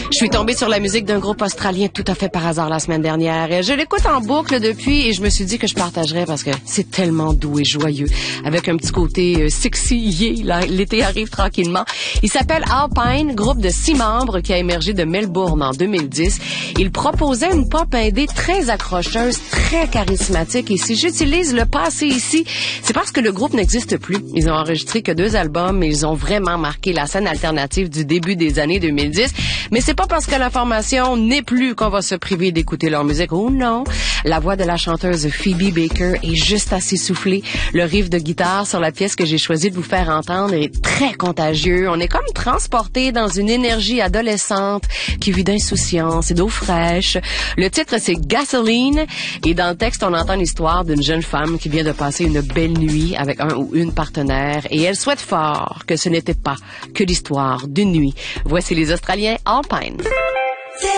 Je suis tombée sur la musique d'un groupe australien tout à fait par hasard la semaine dernière. Je l'écoute en boucle depuis et je me suis dit que je partagerais parce que c'est tellement doux et joyeux. Avec un petit côté sexy, yeah, l'été arrive tranquillement. Il s'appelle Alpine, groupe de 6 membres qui a émergé de Melbourne en 2010. Il proposait une pop indé très accrocheuse, très charismatique. Et si j'utilise le passé ici, c'est parce que le groupe n'existe plus. Ils ont enregistré que 2 albums, mais ils ont vraiment marqué la scène alternative du début des années 2010. Mais c'est pas parce que l'information n'est plus qu'on va se priver d'écouter leur musique. Oh non! La voix de la chanteuse Phoebe Baker est juste assez soufflée. Le riff de guitare sur la pièce que j'ai choisi de vous faire entendre est très contagieux. On est comme transporté dans une énergie adolescente qui vit d'insouciance et d'eau fraîche. Le titre, c'est Gasoline. Et dans le texte, on entend l'histoire d'une jeune femme qui vient de passer une belle nuit avec un ou une partenaire. Et elle souhaite fort que ce n'était pas que l'histoire d'une nuit. Voici les Australiens Alpine.